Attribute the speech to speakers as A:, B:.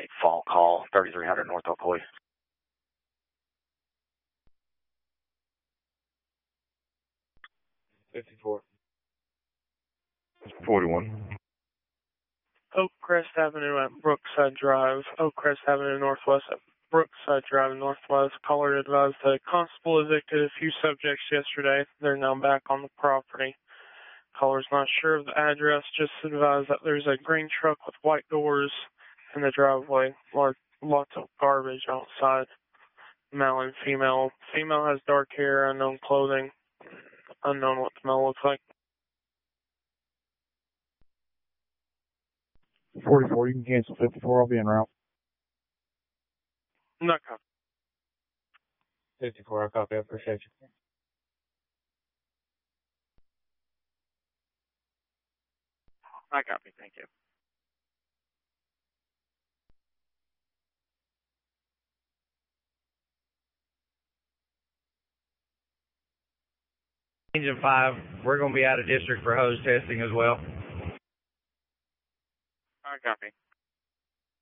A: a fall call, 3300 North Oakleigh.
B: 54.
C: 41.
D: Oakcrest Avenue at Brookside Drive, Oakcrest Avenue Northwest at Brookside Drive Northwest. Caller advised that a constable evicted a few subjects yesterday. They're now back on the property. Caller's not sure of the address, just advised that there's a green truck with white doors in the driveway. Lots of garbage outside. Male and female. Female has dark hair, unknown clothing. Unknown what the male looks like.
E: 44, you can cancel 54. I'll be en route.
D: Not copy.
B: 54, I copy. I appreciate you.
D: I copy. Thank you.
F: Engine 5, we're going to be out of district for hose testing as well.
D: I copy.